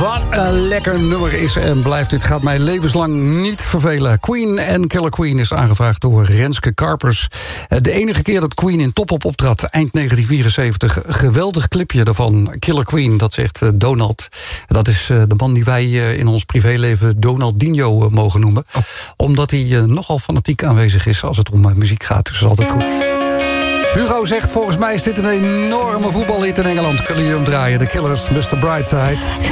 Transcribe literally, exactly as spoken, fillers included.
Wat een lekker nummer is en blijft. Dit gaat mij levenslang niet vervelen. Queen en Killer Queen is aangevraagd door Renske Karpers. De enige keer dat Queen in Top-Op optrad, eind negentien vierenzeventig. Geweldig clipje daarvan. Killer Queen, dat zegt Donald. Dat is de man die wij in ons privéleven Donaldinho mogen noemen. Oh. Omdat hij nogal fanatiek aanwezig is als het om muziek gaat. Dus dat is altijd goed. Hugo zegt, volgens mij is dit een enorme voetbalhit in Engeland. Kunnen jullie hem draaien? The Killers, mister Brightside.